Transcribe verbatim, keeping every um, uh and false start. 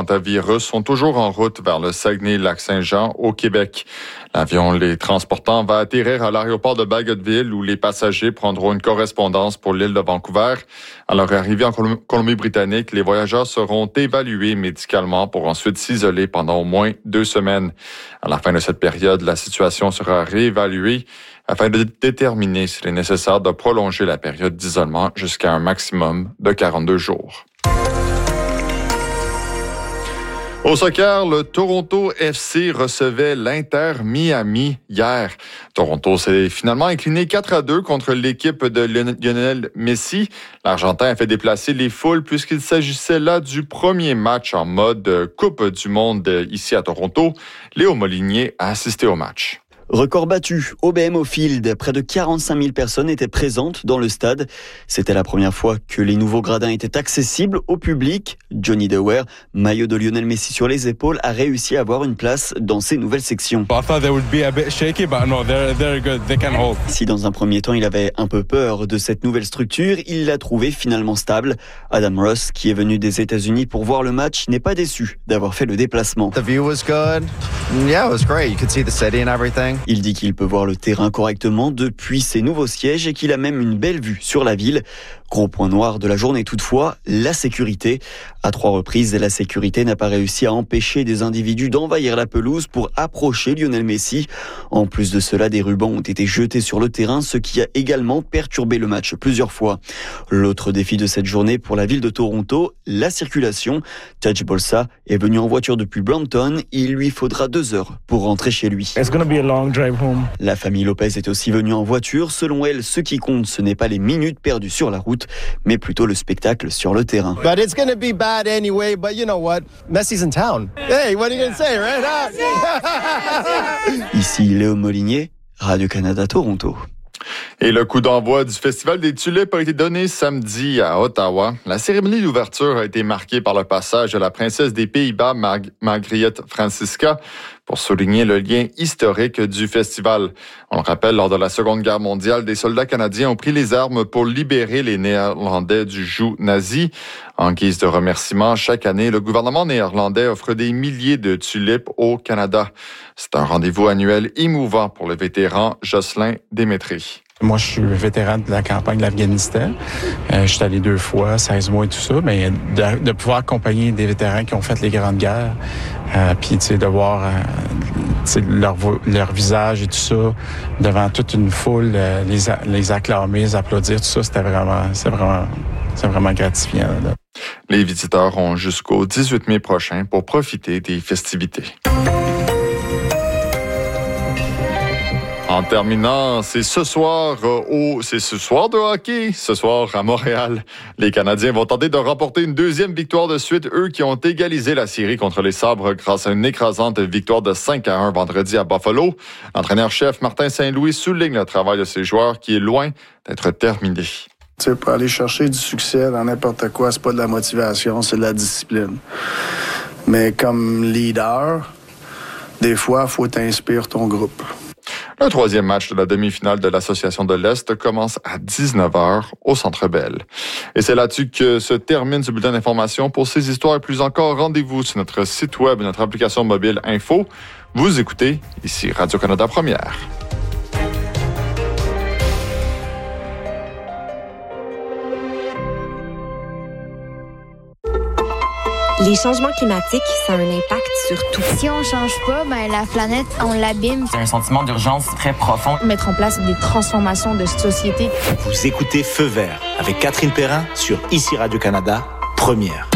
hantavirus sont toujours en route vers le Saguenay-Lac-Saint-Jean au Québec. L'avion les transportant va atterrir à l'aéroport de Bagotville où les passagers prendront une correspondance pour l'île de Vancouver. À leur arrivée en Colombie-Britannique, les voyageurs seront évalués médicalement pour ensuite s'isoler pendant au moins deux semaines. À la fin de cette période, la situation sera réévaluée afin de déterminer s'il est nécessaire de prolonger la période d'isolement jusqu'à un maximum de quarante-deux jours. Au soccer, le Toronto F C recevait l'Inter Miami hier. Toronto s'est finalement incliné quatre à deux contre l'équipe de Lionel Messi. L'Argentin a fait déplacer les foules puisqu'il s'agissait là du premier match en mode Coupe du Monde ici à Toronto. Léo Molinier a assisté au match. Record battu au B M O Field. Près de quarante-cinq mille personnes étaient présentes dans le stade. C'était la première fois que les nouveaux gradins étaient accessibles au public. Johnny Dewar, maillot de Lionel Messi sur les épaules, a réussi à avoir une place dans ces nouvelles sections. Si dans un premier temps il avait un peu peur de cette nouvelle structure, il l'a trouvée finalement stable. Adam Ross, qui est venu des États-Unis pour voir le match, n'est pas déçu d'avoir fait le déplacement. The view was good. Yeah, it was great. You could see the city and everything. Il dit qu'il peut voir le terrain correctement depuis ses nouveaux sièges et qu'il a même une belle vue sur la ville. Gros point noir de la journée toutefois, la sécurité. À trois reprises, la sécurité n'a pas réussi à empêcher des individus d'envahir la pelouse pour approcher Lionel Messi. En plus de cela, des rubans ont été jetés sur le terrain, ce qui a également perturbé le match plusieurs fois. L'autre défi de cette journée pour la ville de Toronto, la circulation. Taj Bolsa est venu en voiture depuis Brampton. Il lui faudra deux heures pour rentrer chez lui. It's gonna be a long drive home. La famille Lopez est aussi venue en voiture. Selon elle, ce qui compte, ce n'est pas les minutes perdues sur la route, mais plutôt le spectacle sur le terrain. But it's going to be bad anyway, but you know what? Messi's in town. Hey, what are you going to say, right? Ici Léo Molinier, Radio-Canada Toronto. Et le coup d'envoi du Festival des Tulipes a été donné samedi à Ottawa. La cérémonie d'ouverture a été marquée par le passage de la princesse des Pays-Bas, Mar- Margriet Francisca, pour souligner le lien historique du festival. On le rappelle, lors de la Seconde Guerre mondiale, des soldats canadiens ont pris les armes pour libérer les Néerlandais du joug nazi. En guise de remerciement, chaque année, le gouvernement néerlandais offre des milliers de tulipes au Canada. C'est un rendez-vous annuel émouvant pour le vétéran Jocelyn Démétré. Moi, je suis vétéran de la campagne de l'Afghanistan. Euh, je suis allé deux fois, seize mois et tout ça. Mais de, de pouvoir accompagner des vétérans qui ont fait les grandes guerres, euh, puis tu sais, de voir euh, leur, leur visage et tout ça devant toute une foule, euh, les, les acclamer, les applaudir, tout ça, c'était vraiment, c'est vraiment, c'est vraiment gratifiant. Là. Les visiteurs ont jusqu'au dix-huit mai prochain pour profiter des festivités. En terminant, c'est ce soir euh, au, c'est ce soir de hockey, ce soir à Montréal. Les Canadiens vont tenter de remporter une deuxième victoire de suite, eux qui ont égalisé la série contre les Sabres grâce à une écrasante victoire de cinq à un vendredi à Buffalo. L'entraîneur-chef Martin Saint-Louis souligne le travail de ses joueurs qui est loin d'être terminé. Tu sais, pour aller chercher du succès dans n'importe quoi, c'est pas de la motivation, c'est de la discipline. Mais comme leader, des fois, il faut t'inspirer ton groupe. Le troisième match de la demi-finale de l'Association de l'Est commence à dix-neuf heures au Centre Bell. Et c'est là-dessus que se termine ce bulletin d'information. Pour ces histoires et plus encore, rendez-vous sur notre site web et notre application mobile Info. Vous écoutez ici Radio-Canada Première. Les changements climatiques, ça a un impact sur tout. Si on change pas, ben la planète, on l'abîme. C'est un sentiment d'urgence très profond. Mettre en place des transformations de société. Vous écoutez Feu vert avec Catherine Perrin sur Ici Radio-Canada, Première.